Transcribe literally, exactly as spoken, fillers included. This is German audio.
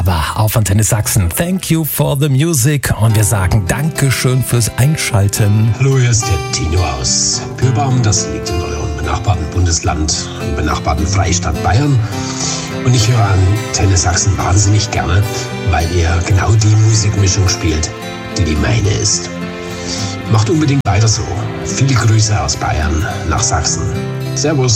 Wunderbar auf Antenne Sachsen. Thank you for the music. Und wir sagen Dankeschön fürs Einschalten. Hallo, hier ist der Tino aus Pyrbaum. Das liegt in eurem benachbarten Bundesland, im benachbarten Freistaat Bayern. Und ich höre Antenne Sachsen wahnsinnig gerne, weil ihr genau die Musikmischung spielt, die die meine ist. Macht unbedingt weiter so. Viele Grüße aus Bayern nach Sachsen. Servus.